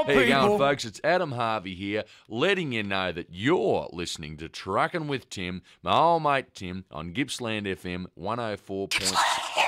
How you going, people? folks? It's Adam Harvey here, letting you know that you're listening to Truckin' with Tim, my old mate Tim, on Gippsland FM 104.6.